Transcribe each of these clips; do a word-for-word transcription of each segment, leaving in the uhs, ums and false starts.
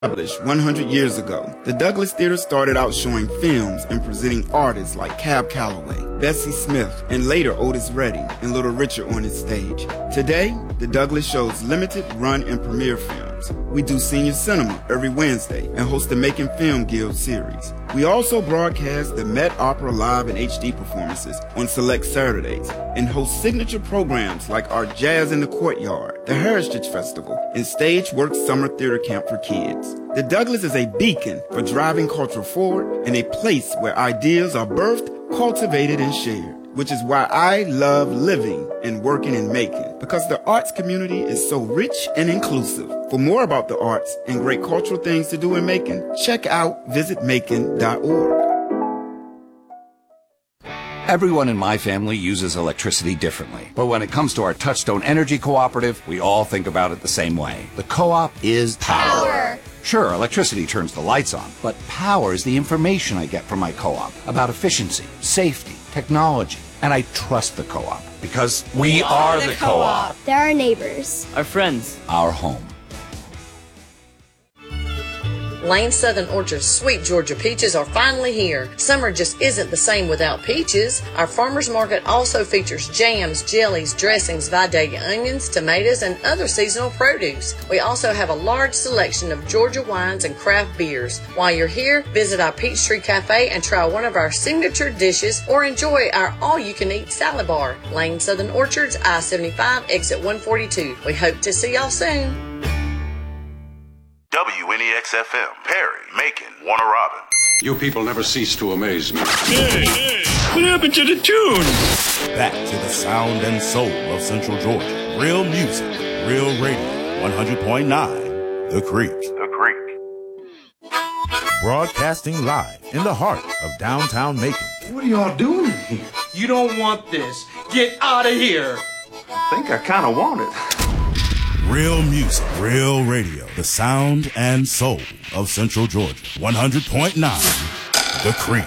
Established one hundred years ago, the Douglas Theater started out showing films and presenting artists like Cab Calloway, Bessie Smith, and later Otis Redding and Little Richard on its stage. Today, the Douglas shows limited run and premiere films. We do senior cinema every Wednesday and host the Making Film Guild series. We also broadcast the Met Opera live and H D performances on select Saturdays and host signature programs like our Jazz in the Courtyard, the Heritage Festival, and Stage Works Summer Theater Camp for Kids. The Douglas is a beacon for driving culture forward and a place where ideas are birthed, cultivated, and shared, which is why I love living and working in Macon, because the arts community is so rich and inclusive. For more about the arts and great cultural things to do in Macon, check out visit macon dot org. Everyone in my family uses electricity differently, but when it comes to our Touchstone Energy Cooperative, we all think about it the same way. The co-op is power. power. Sure, electricity turns the lights on, but power is the information I get from my co-op about efficiency, safety, technology, and I trust the co-op because we, we are, are the, the co-op. co-op. They're our neighbors, our friends, our home. Lane Southern Orchard's sweet Georgia peaches are finally here. Summer just isn't the same without peaches. Our farmers market also features jams, jellies, dressings, Vidalia onions, tomatoes, and other seasonal produce. We also have a large selection of Georgia wines and craft beers. While you're here, visit our Peachtree Cafe and try one of our signature dishes or enjoy our all-you-can-eat salad bar. Lane Southern Orchards, I seventy-five, exit one forty-two. We hope to see y'all soon. W N E X F M, Perry, Macon, Warner Robins. You people never cease to amaze me. Hey, hey, what happened to the tune? Back to the sound and soul of Central Georgia. Real music, real radio, one hundred point nine, The Creek. The Creek. Broadcasting live in the heart of downtown Macon. What are y'all doing here? You don't want this. Get out of here. I think I kind of want it. Real music, real radio, the sound and soul of Central Georgia. one hundred point nine, The Creek.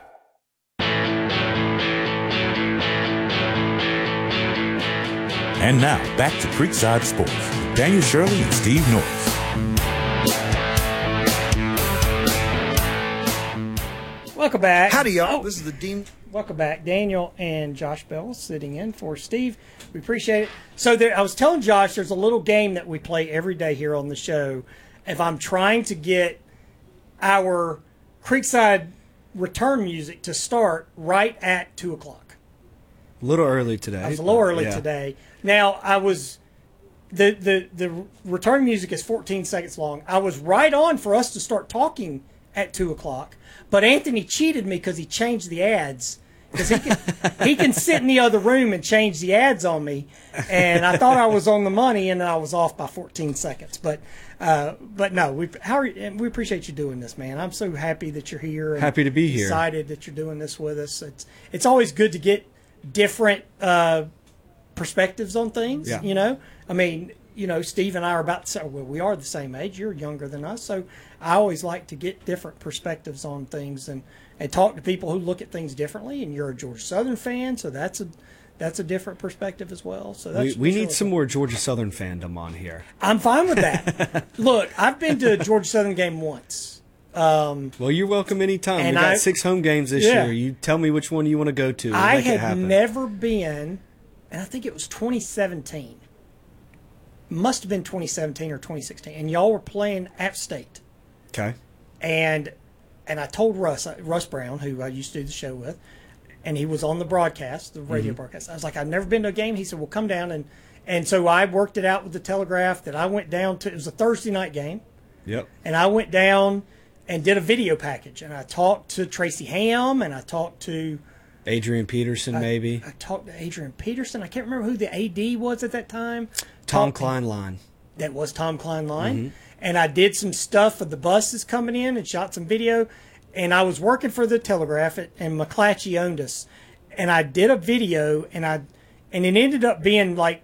And now, back to Creekside Sports. Daniel Shirley and Steve Norris. Welcome back. Howdy, y'all. Oh, this is the Dean. Welcome back. Daniel and Josh Bell sitting in for Steve. We appreciate it. So there, I was telling Josh there's a little game that we play every day here on the show. If I'm trying to get our Creekside return music to start right at two o'clock. A little early today. I was a little early yeah. today. Now, I was the, the, the return music is fourteen seconds long. I was right on for us to start talking at two o'clock. But Anthony cheated me because he changed the ads. Because he can, he can sit in the other room and change the ads on me. And I thought I was on the money, and I was off by fourteen seconds. But uh, but no, we how are you, we appreciate you doing this, man. I'm so happy that you're here. And happy to be here. Excited that you're doing this with us. It's it's always good to get different uh, perspectives on things, yeah. you know. I mean, you know, Steve and I are about the same. Well, we are the same age. You're younger than us. So I always like to get different perspectives on things and, and talk to people who look at things differently. And you're a Georgia Southern fan, so that's a that's a different perspective as well. So that's we, we need some more Georgia Southern fandom on here. I'm fine with that. Look, I've been to a Georgia Southern game once. Um, well, you're welcome anytime. We got I, six home games this yeah. year. You tell me which one you want to go to. We'll I make had it happen. never been, and I think it was twenty seventeen. Must have been twenty seventeen or twenty sixteen, and y'all were playing App State. Okay. And and I told Russ, Russ Brown, who I used to do the show with, and he was on the broadcast, the radio mm-hmm. broadcast. I was like, I've never been to a game. He said, well, come down. And, and so I worked it out with the Telegraph that I went down to. It was a Thursday night game. Yep. And I went down and did a video package. And I talked to Tracy Ham, and I talked to Adrian Peterson, I, maybe. I talked to Adrian Peterson. I can't remember who the A D was at that time. Tom Kleinline. That was Tom Kleinline. Mm-hmm. And I did some stuff for the buses coming in and shot some video. And I was working for the Telegraph, at, and McClatchy owned us. And I did a video, and I, and it ended up being like,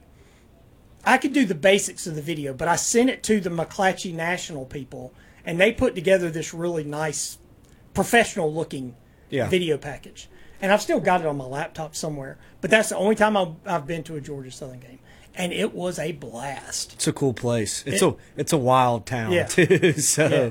I could do the basics of the video, but I sent it to the McClatchy National people, and they put together this really nice, professional-looking yeah. video package. And I've still got it on my laptop somewhere. But that's the only time I've, I've been to a Georgia Southern game. and it was a blast. It's a cool place. It's It- a it's a wild town Yeah. too. So Yeah.